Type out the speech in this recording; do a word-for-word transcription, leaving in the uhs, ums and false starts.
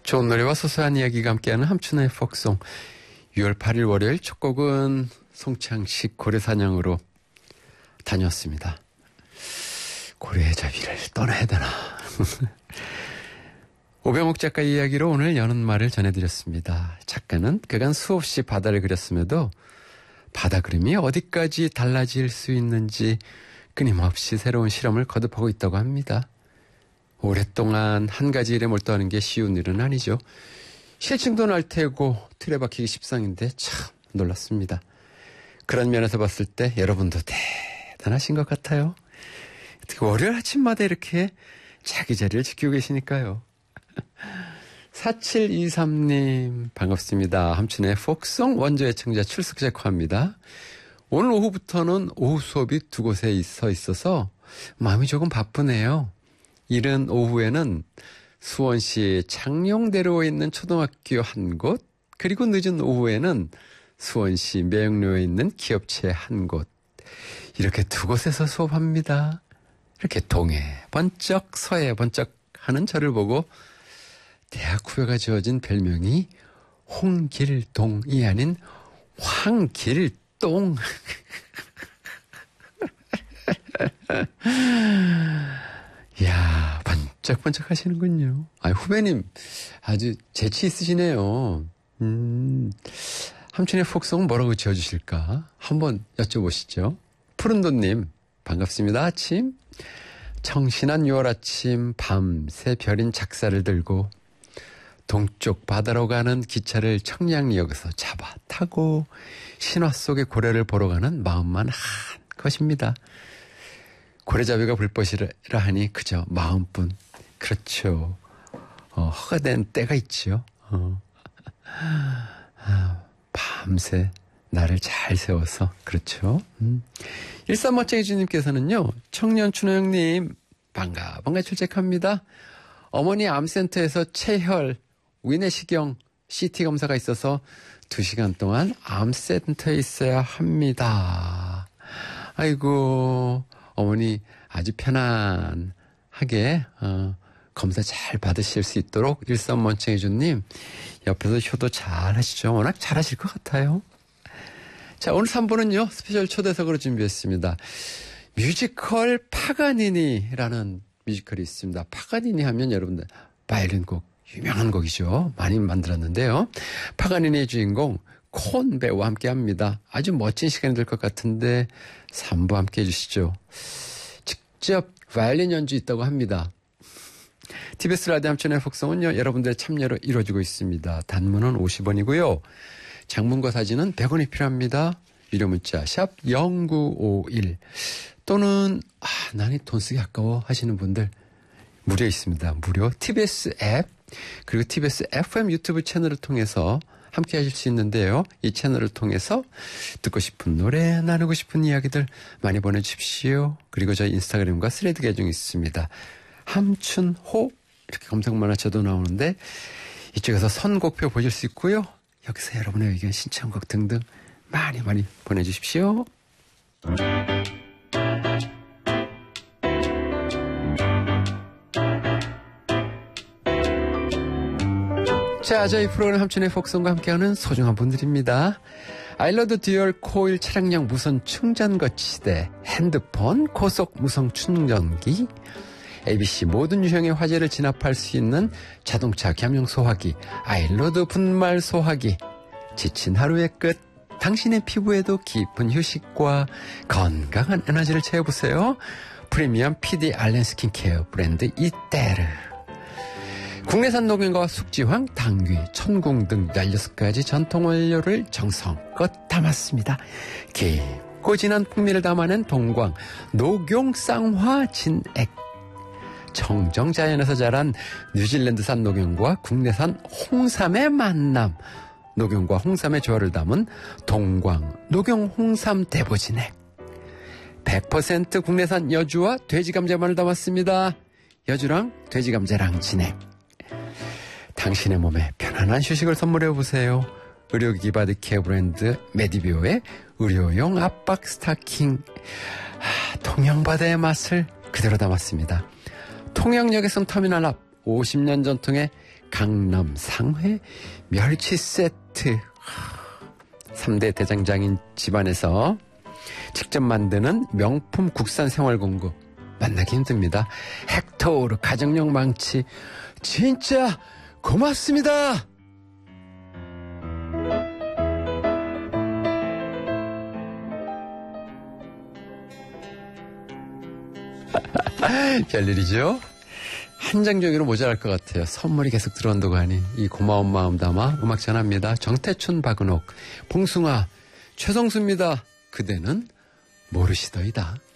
좋은 노래와 소소한 이야기가 함께하는 함춘의 폭송. 유월 팔일 월요일 첫 곡은 송창식 고래사냥으로 다녔습니다. 고래의 자비를 떠나야 되나. 오병옥 작가 이야기로 오늘 여는 말을 전해드렸습니다. 작가는 그간 수없이 바다를 그렸음에도 바다 그림이 어디까지 달라질 수 있는지 끊임없이 새로운 실험을 거듭하고 있다고 합니다. 오랫동안 한 가지 일에 몰두하는 게 쉬운 일은 아니죠. 실증도 날 테고 틀에 박히기 십상인데 참 놀랐습니다. 그런 면에서 봤을 때 여러분도 대단하신 것 같아요. 어떻게 월요일 아침마다 이렇게 자기 자리를 지키고 계시니까요. 사칠이삼님 반갑습니다. 함춘의 폭송 원조 애청자 출석 체크합니다. 오늘 오후부터는 오후 수업이 두 곳에 서 있어서 마음이 조금 바쁘네요. 이른 오후에는 수원시 창녕대로에 있는 초등학교 한 곳, 그리고 늦은 오후에는 수원시 매영로에 있는 기업체 한 곳, 이렇게 두 곳에서 수업합니다. 이렇게 동해 번쩍 서해 번쩍 하는 저를 보고 대학 후배가 지어진 별명이 홍길동이 아닌 황길동. 이야, 번쩍번쩍 하시는군요. 아, 후배님 아주 재치 있으시네요. 음, 함춘의 폭송은 뭐라고 지어주실까? 한번 여쭤보시죠. 푸른돈님 반갑습니다. 아침 청신한 유월 아침 밤새 별인 작사를 들고 동쪽 바다로 가는 기차를 청량리역에서 잡아 타고 신화 속의 고래를 보러 가는 마음만 한 것입니다. 고래잡이가 불법이라 하니 그저 마음뿐. 그렇죠. 어, 허가된 때가 있죠. 어. 아, 밤새 나를 잘 세워서. 그렇죠. 음. 일삼오칠 주님께서는요. 청년춘호형님 반가 반가 출첵합니다. 어머니 암센터에서 체혈, 위내시경, 씨티 검사가 있어서 두 시간 동안 암센터에 있어야 합니다. 아이고, 어머니 아주 편안하게 어, 검사 잘 받으실 수 있도록 일삼원청해주님 옆에서 효도 잘 하시죠. 워낙 잘 하실 것 같아요. 자, 오늘 삼 부는요. 스페셜 초대석으로 준비했습니다. 뮤지컬 파가니니라는 뮤지컬이 있습니다. 파가니니 하면 여러분들 바이올린 곡 유명한 곡이죠. 많이 만들었는데요. 파가니니의 주인공 콘 배우와 함께합니다. 아주 멋진 시간이 될 것 같은데 삼 부 함께해 주시죠. 직접 바이올린 연주 있다고 합니다. 티비에스 라디오 함춘의 폭성은요. 여러분들의 참여로 이루어지고 있습니다. 단문은 오십 원이고요. 장문과 사진은 백 원이 필요합니다. 유료 문자 샵 영구오일 또는 아, 나는 돈 쓰기 아까워 하시는 분들 무료 있습니다. 무료 티비에스 앱 그리고 티비에스 에프엠 유튜브 채널을 통해서 함께 하실 수 있는데요. 이 채널을 통해서 듣고 싶은 노래, 나누고 싶은 이야기들 많이 보내주십시오. 그리고 저희 인스타그램과 스레드 계정이 있습니다. 함춘호 이렇게 검색만 하셔도 나오는데 이쪽에서 선곡표 보실 수 있고요. 여기서 여러분의 의견, 신청곡 등등 많이 많이 보내주십시오. 자, 저희 프로그램 함춘의 폭성과 함께하는 소중한 분들입니다. 아일러드 듀얼 코일 차량용 무선 충전 거치대, 핸드폰 고속 무선 충전기, 에이비씨 모든 유형의 화재를 진압할 수 있는 자동차 겸용 소화기, 아일러드 분말 소화기, 지친 하루의 끝, 당신의 피부에도 깊은 휴식과 건강한 에너지를 채워보세요. 프리미엄 피디 알렌 스킨케어 브랜드 이때르. 국내산 녹용과 숙지황, 당귀, 천궁 등 열여섯 가지 전통 원료를 정성껏 담았습니다. 깊고 진한 풍미를 담아낸 동광 녹용 쌍화 진액. 청정자연에서 자란 뉴질랜드산 녹용과 국내산 홍삼의 만남. 녹용과 홍삼의 조화를 담은 동광 녹용 홍삼 대보진액. 백 퍼센트 국내산 여주와 돼지감자만을 담았습니다. 여주랑 돼지감자랑 진액. 당신의 몸에 편안한 휴식을 선물해보세요. 의료기기 바디케어 브랜드 메디비오의 의료용 압박 스타킹. 아, 통영바다의 맛을 그대로 담았습니다. 통영역에선 터미널 앞 오십 년 전통의 강남 상회 멸치 세트. 삼 대 대장장인 집안에서 직접 만드는 명품 국산 생활공구 만나기 힘듭니다. 헥토르 가정용 망치 진짜 고맙습니다. 별일이죠? 한 장 종이로 모자랄 것 같아요. 선물이 계속 들어온다고 하니 이 고마운 마음 담아 음악 전합니다. 정태춘, 박은옥, 봉숭아, 최성수입니다. 그대는 모르시더이다.